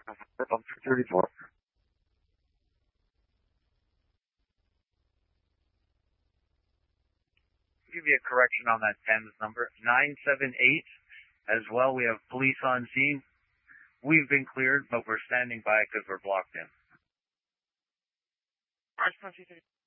on 234. Give you a correction on that Thames number, 978. As well, we have police on scene. We've been cleared, but we're standing by because we're blocked in.